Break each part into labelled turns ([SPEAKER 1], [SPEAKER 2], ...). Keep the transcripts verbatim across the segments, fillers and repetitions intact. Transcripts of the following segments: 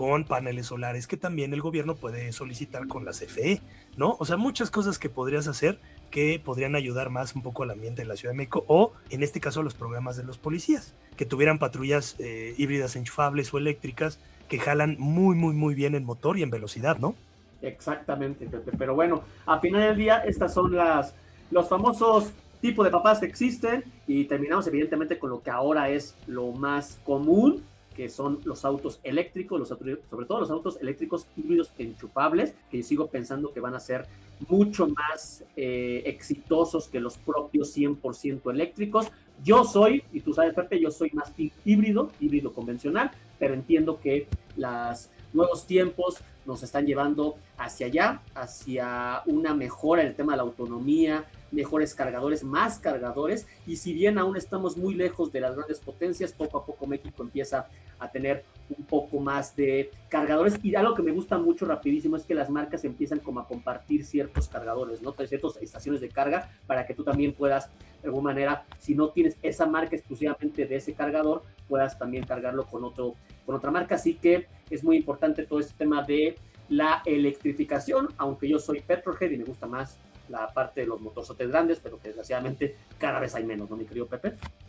[SPEAKER 1] con paneles solares que también el gobierno puede solicitar con la C F E, ¿no? O sea, muchas cosas que podrías hacer que podrían ayudar más un poco al ambiente de la Ciudad de México, o en este caso los programas de los policías, que tuvieran patrullas eh, híbridas enchufables o eléctricas que jalan muy, muy, muy bien en motor y en velocidad, ¿no?
[SPEAKER 2] Exactamente, Pepe. Pero bueno, al final del día, estas son las los famosos tipos de papás que existen, y terminamos evidentemente con lo que ahora es lo más común, que son los autos eléctricos, los autos, sobre todo los autos eléctricos híbridos enchufables, que yo sigo pensando que van a ser mucho más eh, exitosos que los propios cien por ciento eléctricos. Yo soy, y tú sabes, Pepe, yo soy más híbrido, híbrido convencional, pero entiendo que los nuevos tiempos nos están llevando hacia allá, hacia una mejora en el tema de la autonomía, mejores cargadores, más cargadores, y si bien aún estamos muy lejos de las grandes potencias, poco a poco México empieza a tener un poco más de cargadores, y algo que me gusta mucho rapidísimo es que las marcas empiezan como a compartir ciertos cargadores, ¿no? Ciertas estaciones de carga para que tú también puedas, de alguna manera, si no tienes esa marca exclusivamente de ese cargador, puedas también cargarlo con, otro, con otra marca, así que es muy importante todo este tema de la electrificación, aunque yo soy petrolhead y me gusta más la parte de los motorzotes grandes, pero que desgraciadamente cada vez hay menos, ¿no, mi querido Pepe?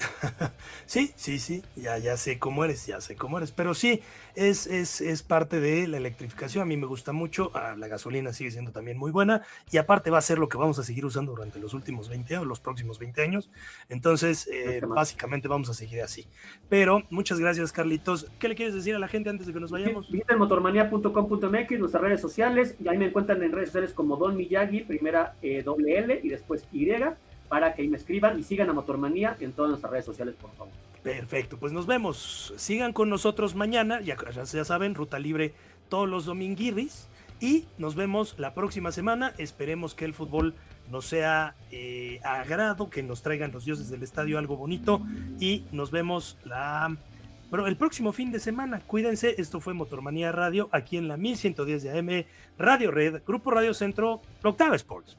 [SPEAKER 1] Sí, sí, sí, ya, ya sé cómo eres, ya sé cómo eres, pero sí, es, es, es parte de la electrificación. A mí me gusta mucho, ah, la gasolina sigue siendo también muy buena, y aparte va a ser lo que vamos a seguir usando durante los últimos veinte o los próximos veinte años, entonces eh, básicamente vamos a seguir así. Pero muchas gracias, Carlitos. ¿Qué le quieres decir a la gente antes de que nos vayamos?
[SPEAKER 2] Visiten motormanía punto com punto m x, nuestras redes sociales, y ahí me encuentran en redes sociales como Don Miyagi, primera eh, doble L y después Y, para que ahí me escriban y sigan a Motormanía en todas nuestras redes sociales, por favor.
[SPEAKER 1] Perfecto, pues nos vemos. Sigan con nosotros mañana, ya, ya saben, Ruta Libre todos los dominguirris, y nos vemos la próxima semana. Esperemos que el fútbol nos sea eh, agrado, que nos traigan los dioses del estadio algo bonito, y nos vemos la... Pero el próximo fin de semana. Cuídense, esto fue Motormanía Radio, aquí en la mil ciento diez de A M, Radio Red, Grupo Radio Centro, Octava Sports.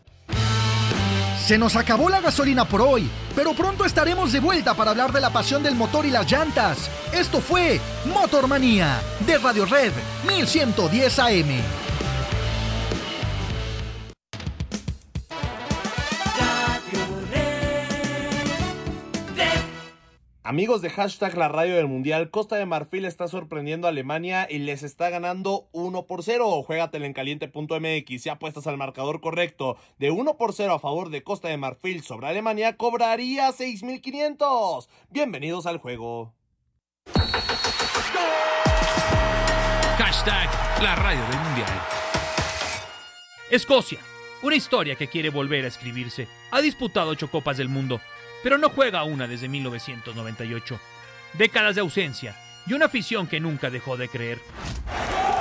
[SPEAKER 3] Se nos acabó la gasolina por hoy, pero pronto estaremos de vuelta para hablar de la pasión del motor y las llantas. Esto fue Motormanía, de Radio Red, mil ciento diez A M.
[SPEAKER 4] Amigos de hashtag la radio del mundial, Costa de Marfil está sorprendiendo a Alemania y les está ganando uno por cero. Juégatela en caliente punto m x. Si apuestas al marcador correcto de uno por cero a favor de Costa de Marfil sobre Alemania, cobraría seis mil quinientos. Bienvenidos al juego.
[SPEAKER 5] Hashtag la radio del mundial. Escocia, una historia que quiere volver a escribirse. Ha disputado ocho copas del mundo, pero no juega una desde mil novecientos noventa y ocho. Décadas de ausencia y una afición que nunca dejó de creer.